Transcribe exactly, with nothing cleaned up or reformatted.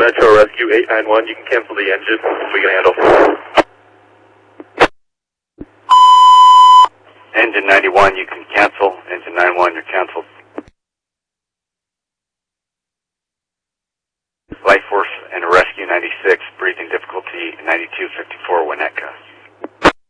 Metro Rescue eight nine one, you can cancel the engine. We can handle. Engine ninety-one, you can cancel. Engine ninety-one, you're canceled. Life Force and Rescue ninety-six, breathing difficulty ninety-two fifty-four, Winnetka.